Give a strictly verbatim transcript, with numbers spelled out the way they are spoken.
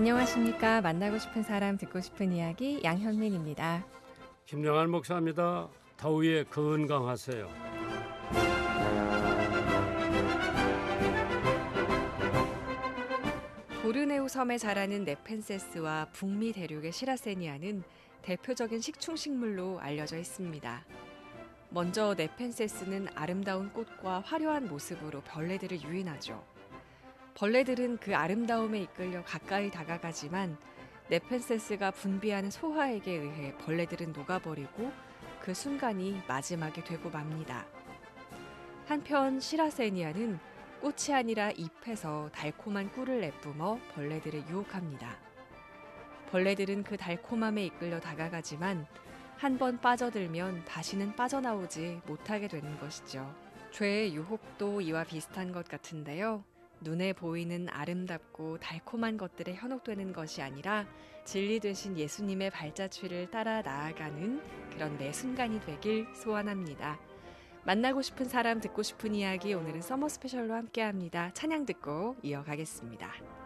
안녕하십니까. 만나고 싶은 사람 듣고 싶은 이야기 양현민입니다. 김영환 목사입니다. 더위에 건강하세요. 보르네오 섬에 자라는 네펜세스와 북미 대륙의 시라세니아는 대표적인 식충식물로 알려져 있습니다. 먼저 네펜세스는 아름다운 꽃과 화려한 모습으로 벌레들을 유인하죠. 벌레들은 그 아름다움에 이끌려 가까이 다가가지만 네펜세스가 분비하는 소화액에 의해 벌레들은 녹아버리고 그 순간이 마지막이 되고 맙니다. 한편 시라세니아는 꽃이 아니라 잎에서 달콤한 꿀을 내뿜어 벌레들을 유혹합니다. 벌레들은 그 달콤함에 이끌려 다가가지만 한 번 빠져들면 다시는 빠져나오지 못하게 되는 것이죠. 죄의 유혹도 이와 비슷한 것 같은데요. 눈에 보이는 아름답고 달콤한 것들에 현혹되는 것이 아니라 진리 되신 예수님의 발자취를 따라 나아가는 그런 매 순간이 되길 소원합니다. 만나고 싶은 사람 듣고 싶은 이야기, 오늘은 서머 스페셜로 함께합니다. 찬양 듣고 이어가겠습니다.